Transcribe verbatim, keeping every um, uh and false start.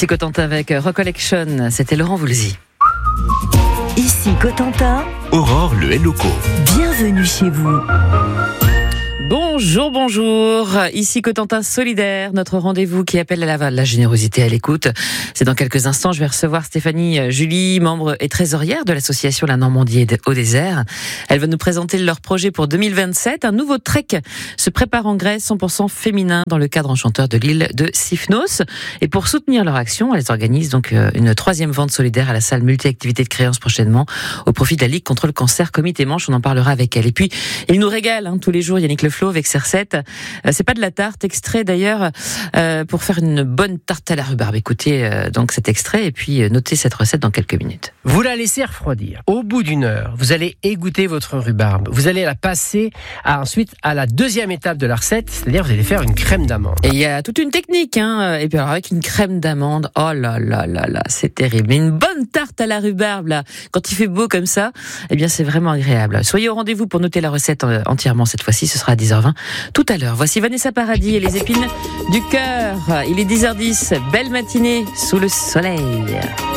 Ici Cotentin avec Recollection, c'était Laurent Voulzy. Ici Cotentin, Aurore le Helloco. Bienvenue chez vous. Bonjour, bonjour. Ici Cotentin Solidaire, notre rendez-vous qui appelle à la, la générosité à l'écoute. C'est dans quelques instants, je vais recevoir Stéphanie Julie, membre et trésorière de l'association La Normandie au désert. Elle va nous présenter leur projet pour deux mille vingt-sept. Un nouveau trek se prépare en Grèce, cent pour cent féminin, dans le cadre enchanteur de l'île de Sifnos. Et pour soutenir leur action, elles organisent donc une troisième vente solidaire à la salle multi-activité de créance prochainement, au profit de la Ligue contre le cancer Comité Manche. On en parlera avec elle. Et puis, il nous régale hein, tous les jours, Yannick Le Flo avec ses recettes. Euh, c'est pas de la tarte, extrait d'ailleurs euh, pour faire une bonne tarte à la rhubarbe. Écoutez euh, donc cet extrait et puis euh, notez cette recette dans quelques minutes. Vous la laissez refroidir. Au bout d'une heure, vous allez égoutter votre rhubarbe. Vous allez la passer à, ensuite à la deuxième étape de la recette, c'est-à-dire vous allez faire une crème d'amande. Et il y a toute une technique, hein. Et puis alors avec une crème d'amande, oh là là là là, c'est terrible. Mais une bonne tarte à la rhubarbe là, quand il fait beau comme ça, eh bien c'est vraiment agréable. Soyez au rendez-vous pour noter la recette entièrement cette fois-ci. Ce sera à dix heures vingt. Tout à l'heure, voici Vanessa Paradis et les épines du cœur. Il est dix heures dix, belle matinée sous le soleil.